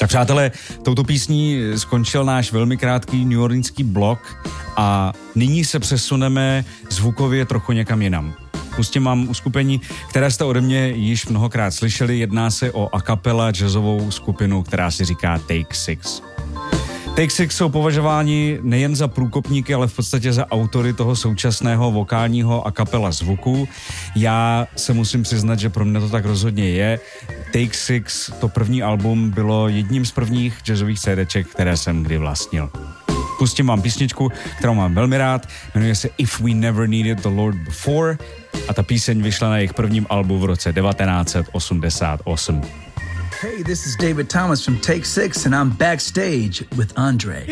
Tak přátelé, touto písní skončil náš velmi krátký newyorský blok a nyní se přesuneme zvukově trochu někam jinam. Pustím vám uskupení, které jste ode mě již mnohokrát slyšeli. Jedná se o a cappella jazzovou skupinu, která si říká Take Six. Take Six jsou považováni nejen za průkopníky, ale v podstatě za autory toho současného vokálního a cappella zvuku. Já se musím přiznat, že pro mě to tak rozhodně je. Take Six, to první album, bylo jedním z prvních jazzových CDček, které jsem kdy vlastnil. Pustím vám písničku, kterou mám velmi rád, jmenuje se If We Never Needed the Lord Before a ta píseň vyšla na jejich prvním albu v roce 1988. Hey, this is David Thomas from Take Six and I'm backstage with Andre.